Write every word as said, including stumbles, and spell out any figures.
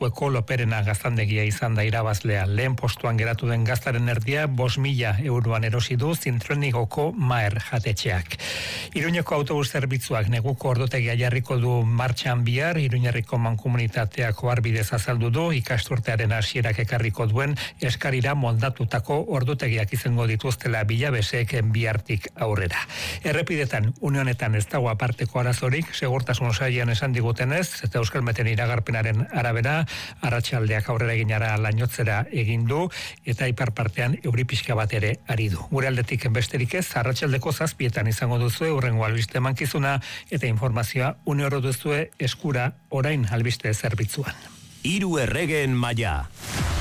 Lezueko Loperena gaztandegia izan da irabazlea. Lehen postuan geratu den gaztaren erdia bost mila euroan erosi du Zintronigoko Maer jatetxeak. Iruñeko autobus zerbitzuak neguko ordutegia jarriko du martxan bihar. Iruñerriko mankomunitateak oharbidez azaldu du ikasturtearen hasierak ekarriko duen eskarira moldatutako ordutegiak izango dituztela Bilabesek bihartik aurrera. Errepidetan, unionetan ez dago aparteko arazorik, segurtasun sailean esan digutenez, eta Euskalmeten iragarpenaren arabera, arratsaldeak aurrera eginara lainotzera egin du, eta ipar partean euri pixka bat ere ari du. Gure aldetik besterik ez, arratsaldeko zazpietan izango duzue hurrengo albiste emankizuna, eta informazioa une oro duzue eskura orain albiste zerbitzuan. Hiru erregeen maila.